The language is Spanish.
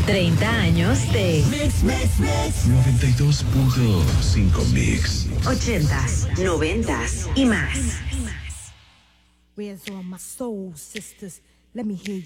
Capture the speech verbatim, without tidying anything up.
treinta años de Mix, mix, mix. noventa y dos punto cinco Mix. ochentas, noventas y más. Where's all my soul sisters? Let me hear you.